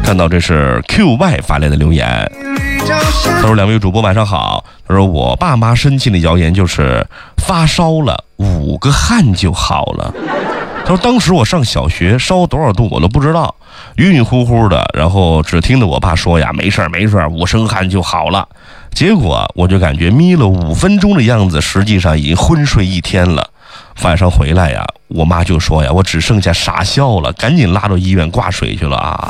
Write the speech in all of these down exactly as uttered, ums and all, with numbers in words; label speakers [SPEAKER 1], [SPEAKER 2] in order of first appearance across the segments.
[SPEAKER 1] 看到这是 Q Y 发来的留言，他说两位主播晚上好，他说我爸妈深信的谣言就是发烧了五个汗就好了。他说当时我上小学，烧多少度我都不知道，晕晕乎乎的，然后只听得我爸说呀没事没事，五升汗就好了。结果我就感觉眯了五分钟的样子，实际上已经昏睡一天了。晚上回来呀，我妈就说呀，我只剩下傻笑了，赶紧拉到医院挂水去了啊。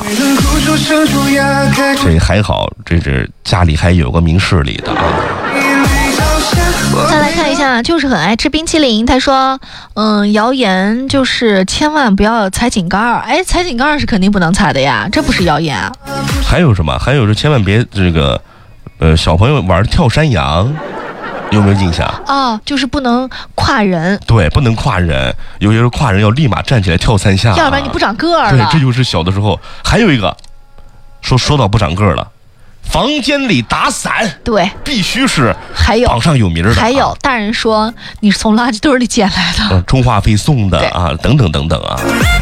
[SPEAKER 1] 这还好，这是家里还有个明事理的啊。
[SPEAKER 2] 再来看一下，就是很爱吃冰淇淋。他说，嗯，谣言就是千万不要踩井盖儿。哎，踩井盖儿是肯定不能踩的呀，这不是谣言啊。
[SPEAKER 1] 还有什么？还有是千万别这个，呃，小朋友玩跳山羊。有没有印象？
[SPEAKER 2] 哦，就是不能跨人。
[SPEAKER 1] 对，不能跨人，有些时候跨人要立马站起来跳三下、啊，
[SPEAKER 2] 要不然你不长个儿了。
[SPEAKER 1] 对，这就是小的时候。还有一个，说说到不长个儿了，房间里打伞，
[SPEAKER 2] 对，
[SPEAKER 1] 必须是
[SPEAKER 2] 还有
[SPEAKER 1] 榜上有名的。
[SPEAKER 2] 还有大人说你是从垃圾堆里捡来的，
[SPEAKER 1] 嗯，充话费送的啊，等等等等啊。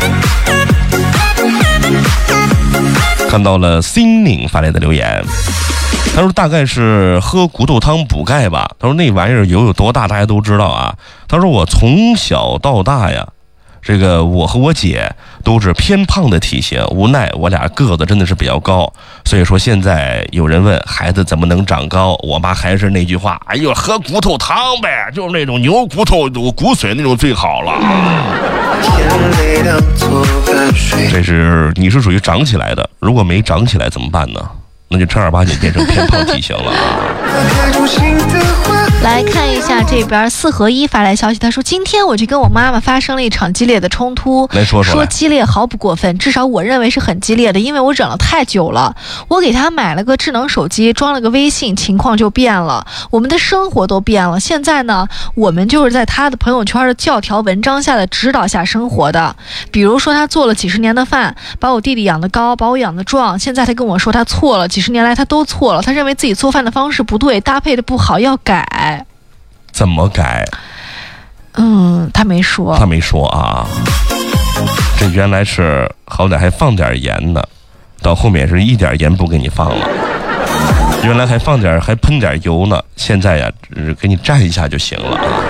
[SPEAKER 1] 看到了 Sinning 发来的留言。他说大概是喝骨头汤补钙吧。他说那玩意儿油有多大大家都知道啊。他说我从小到大呀，这个我和我姐都是偏胖的体型，无奈我俩个子真的是比较高，所以说现在有人问孩子怎么能长高，我妈还是那句话，哎呦喝骨头汤呗，就是那种牛骨头骨髓那种最好了。这是你是属于长起来的，如果没长起来怎么办呢？那就正儿八经变成偏胖体型了啊！
[SPEAKER 2] 来看一下这边四合一发来消息，他说今天我就跟我妈妈发生了一场激烈的冲突。
[SPEAKER 1] 来说说，
[SPEAKER 2] 说激烈毫不过分，至少我认为是很激烈的，因为我忍了太久了。我给她买了个智能手机，装了个微信，情况就变了，我们的生活都变了。现在呢，我们就是在她的朋友圈的教条文章下的指导下生活的。比如说她做了几十年的饭，把我弟弟养得高，把我养得壮，现在她跟我说她错了，几十年来她都错了，她认为自己做饭的方式不对，搭配的不好，要改。
[SPEAKER 1] 怎么改？
[SPEAKER 2] 嗯，他没说。
[SPEAKER 1] 他没说啊。这原来是好歹还放点盐呢，到后面是一点盐不给你放了。原来还放点还喷点油呢，现在呀，给你蘸一下就行了啊。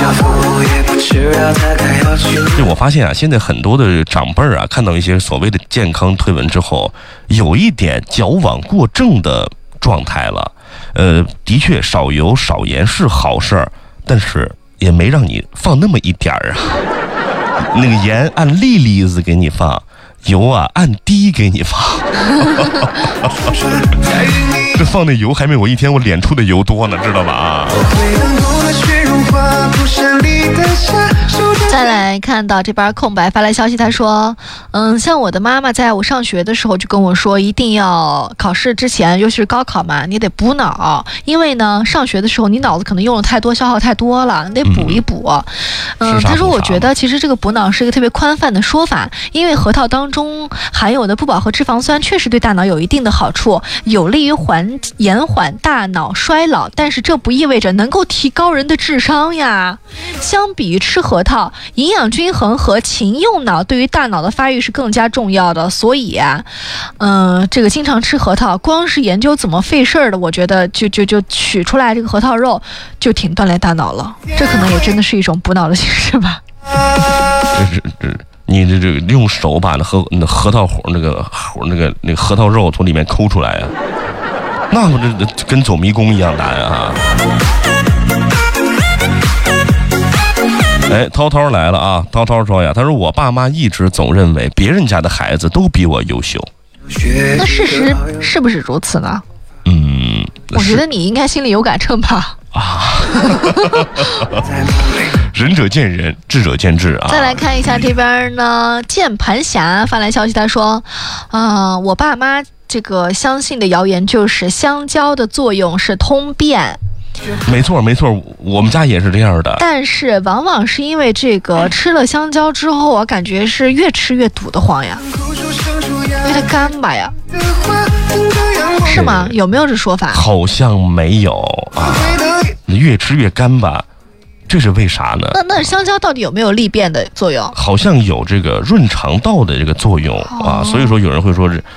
[SPEAKER 1] 就我发现啊，现在很多的长辈儿啊，看到一些所谓的健康推文之后，有一点矫枉过正的状态了。呃，的确少油少盐是好事儿，但是也没让你放那么一点儿啊。那个盐按粒粒子给你放，油啊按滴给你放。这放的油还没我一天我脸出的油多呢，知道吧？啊。
[SPEAKER 2] 再来看到这边空白发来消息，他说嗯，像我的妈妈在我上学的时候就跟我说，一定要考试之前，尤其是高考嘛，你得补脑，因为呢上学的时候你脑子可能用的太多，消耗太多了，你得补一补。嗯, 嗯他说我觉得其实这个补脑是一个特别宽泛的说法，因为核桃当中含有的不饱和脂肪酸确实对大脑有一定的好处，有利于缓延缓大脑衰老，但是这不意味着能够提高人的智商呀。相比于吃核桃，营养均衡和勤用脑对于大脑的发育是更加重要的，所以啊，嗯、呃，这个经常吃核桃，光是研究怎么费事儿的，我觉得就就就取出来这个核桃肉，就挺锻炼大脑了。这可能也真的是一种补脑的形式吧。
[SPEAKER 1] 这是这你这这用手把那核那核桃核那个核那个那个核桃肉从里面抠出来啊，那不这跟走迷宫一样难啊。哎，涛涛来了啊！涛涛说呀，他说我爸妈一直总认为别人家的孩子都比我优秀。
[SPEAKER 2] 那事实是不是如此呢？
[SPEAKER 1] 嗯，
[SPEAKER 2] 我觉得你应该心里有杆秤吧。
[SPEAKER 1] 啊，仁者见仁，智者见智啊。
[SPEAKER 2] 再来看一下这边呢，键盘侠发来消息，他说，啊、呃，我爸妈这个相信的谣言就是香蕉的作用是通便。
[SPEAKER 1] 没错没错，我们家也是这样的。但
[SPEAKER 2] 是往往是因为这个吃了香蕉之后，我感觉是越吃越堵得慌呀，因为它干巴呀，是吗？有没有这说法？
[SPEAKER 1] 好像没有啊，越吃越干巴，这是为啥呢？
[SPEAKER 2] 那那香蕉到底有没有利便的作用？
[SPEAKER 1] 好像有这个润肠道的这个作用、哦、啊，所以说有人会说是